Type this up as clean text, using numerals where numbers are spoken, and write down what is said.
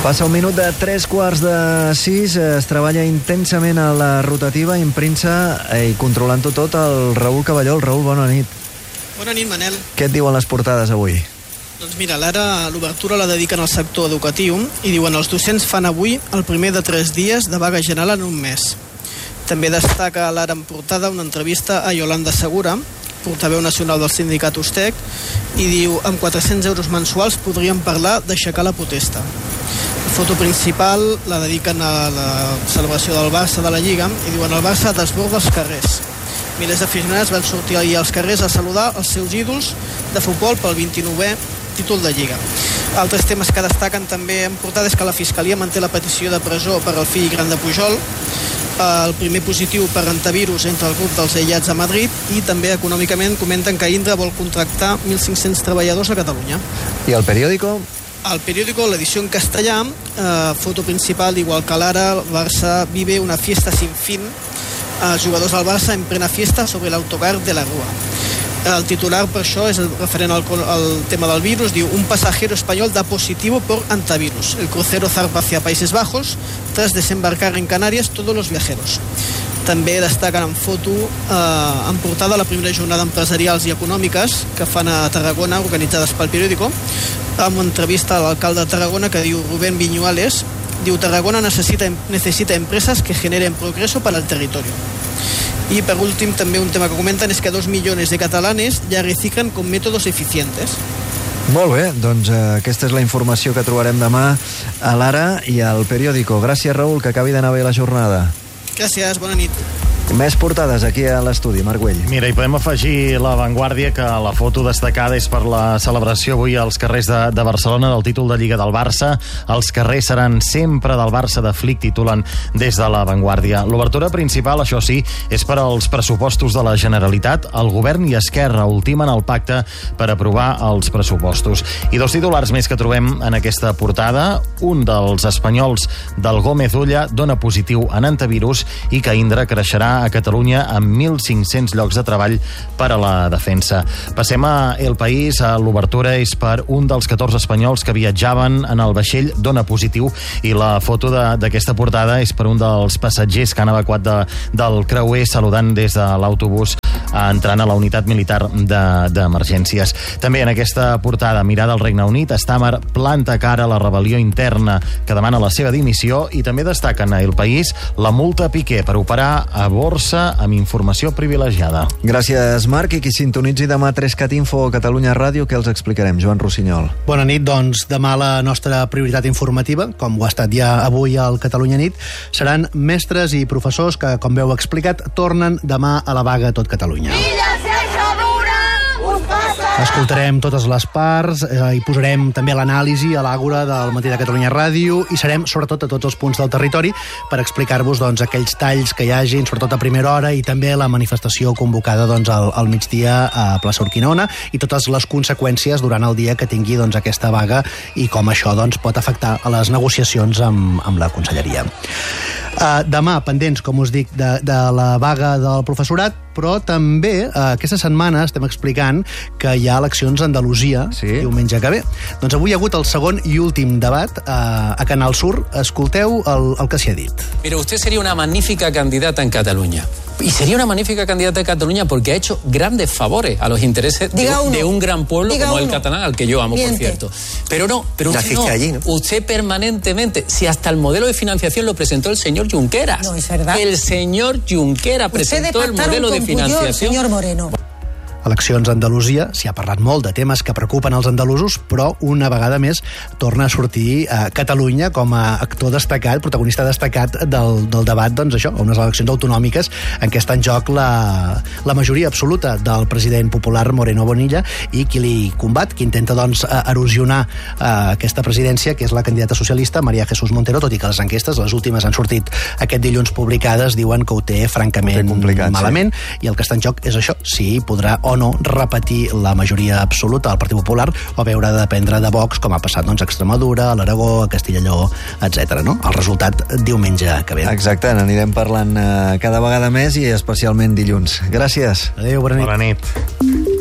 Passa un minut de 3:45, es treballa intensament a la rotativa, impremsa i controlant-ho tot el Raül Cavallol. Raül, bona nit. Bona nit, Manel. Què et diuen les portades avui? Doncs mira, l'Ara l'obertura la dediquen al sector educatiu i diuen els docents fan avui el primer de 3 dies de vaga general en un mes. També destaca l'Ara en portada una entrevista a Yolanda Segura, portaveu nacional del sindicat Ustec, i diu amb 400 euros mensuals podríem parlar d'aixecar la protesta. La foto principal la dediquen a la celebració del Barça de la Lliga i diuen el Barça desborda els carrers. Milers d'aficionats van sortir ahir als carrers a saludar els seus ídols de futbol pel 29è títol de Lliga. Altres temes que destaquen també en portada és que la Fiscalia manté la petició de presó per al fill gran de Pujol, el primer positiu per antivirus entre el grup dels aïllats a Madrid i també econòmicament comenten que Indra vol contractar 1.500 treballadors a Catalunya. I el periòdico? El periòdico, l'edició en castellà, foto principal, igual que l'Ara, Barça vive una fiesta sin fin, jugadors del Barça en plena fiesta sobre l'autocar de la Rúa. El titular per això és referent al tema del virus, diu un pasajero español da positivo por antivirus. El crucero zarpa hacia Países Bajos tras desembarcar en Canarias todos los viajeros. També destaquen en foto en portada la primera jornada empresarials i econòmiques que fan a Tarragona, organitzades pel periòdico, amb una entrevista a l'alcalde de Tarragona que diu Rubén Viñuales, diu Tarragona necesita empresas que generen progreso para el territorio. Y por último, també un tema que comenten és que 2 millones de catalanes ja reciclan con métodos eficientes. Molt bé, doncs aquesta és la informació que trobarem demà a l'Ara i al periòdico. Gràcies, Raül, que acabi d'anar bé la jornada. Gràcies, bona nit. Més portades aquí a l'estudi, Marc Güell. Mira, i podem afegir La Vanguardia, que la foto destacada és per la celebració avui als carrers de Barcelona del títol de Lliga del Barça. Els carrers seran sempre del Barça de Flick, titulen des de La Vanguardia. L'obertura principal, això sí, és per als pressupostos de la Generalitat. El govern i Esquerra ultimen el pacte per aprovar els pressupostos. I 2 titulars més que trobem en aquesta portada. Un dels espanyols del Gómez Ulla dona positiu en antivirus i que Indra creixerà a Catalunya amb 1.500 llocs de treball per a la defensa. Passem a El País. L'obertura és per un dels 14 espanyols que viatjaven en el vaixell dona positiu i la foto d'aquesta portada és per un dels passatgers que han evacuat del creuer saludant des de l'autobús entrant a la unitat militar d'emergències. També en aquesta portada, mirada al Regne Unit, Starmer planta cara a la rebel·lió interna que demana la seva dimissió i també destaquen a El País la multa a Piqué per operar a borsa amb informació privilegiada. Gràcies, Marc, i qui sintonitzi demà 3cat Info a Catalunya Ràdio, què els explicarem? Joan Rossinyol. Bona nit, doncs demà la nostra prioritat informativa, com ho ha estat ja avui al Catalunya Nit, seran mestres i professors que, com veu explicat, tornen demà a la vaga a tot Catalunya. Escoltarem totes les parts i posarem també l'anàlisi a l'àgora del Matí de Catalunya Ràdio i serem sobretot a tots els punts del territori per explicar-vos doncs, aquells talls que hi hagin, sobretot a primera hora, i també la manifestació convocada doncs, al migdia a Plaça Urquinaona i totes les conseqüències durant el dia que tingui doncs, aquesta vaga i com això doncs, pot afectar a les negociacions amb la Conselleria. Demà, pendents, com us dic, de la vaga del professorat, però també aquesta setmana estem explicant que hi ha eleccions a Andalusia, diumenge que ve. Doncs avui hi ha hagut el segon i últim debat a Canal Sur. Escolteu el que s'hi ha dit. Mira, usted sería una magnífica candidata en Cataluña. Y sería una magnífica candidata en Cataluña porque ha hecho grandes favores a los intereses de un gran pueblo como el catalán, al que yo amo, por cierto. Pero usted no. Allí, ¿no? Usted permanentemente, si hasta el modelo de financiación lo presentó el señor Junqueras. No, es verdad. El señor Junqueras presentó el modelo de financiación. Señor Moreno. Eleccions a Andalusia, s'hi ha parlat molt de temes que preocupen els andalusos, però una vegada més torna a sortir a Catalunya com a actor destacat, protagonista destacat del debat, doncs això, unes eleccions autonòmiques en què està en joc la majoria absoluta del president popular Moreno Bonilla i qui li combat, qui intenta doncs erosionar aquesta presidència, que és la candidata socialista María Jesús Montero, tot i que les enquestes, les últimes han sortit aquest dilluns publicades, diuen que ho té francament malament, i el que està en joc és això, si podrà o no repetir la majoria absoluta del Partit Popular o haver de dependre de Vox, com ha passat doncs, a Extremadura, a l'Aragó, a Castilla i Lleó, etc. No? El resultat diumenge que ve. Exacte, n'anirem parlant cada vegada més i especialment dilluns. Gràcies. Adéu, bona nit. Bona nit.